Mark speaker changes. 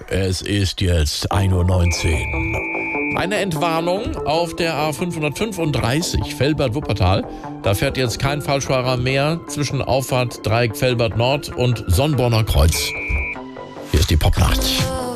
Speaker 1: Es ist jetzt 1:19 Uhr. Eine Entwarnung auf der A535 Velbert-Wuppertal. Da fährt jetzt kein Falschfahrer mehr zwischen Auffahrt Dreieck Velbert Nord und Sonnborner Kreuz. Hier ist die Popnacht.